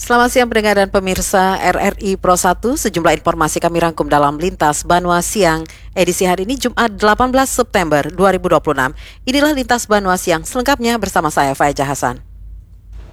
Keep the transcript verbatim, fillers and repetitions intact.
Selamat siang pendengar dan pemirsa R R I Pro satu. Sejumlah informasi kami rangkum dalam Lintas Banua Siang edisi hari ini Jumat delapan belas September dua ribu dua puluh enam. Inilah Lintas Banua Siang selengkapnya bersama saya Faiza Hasan.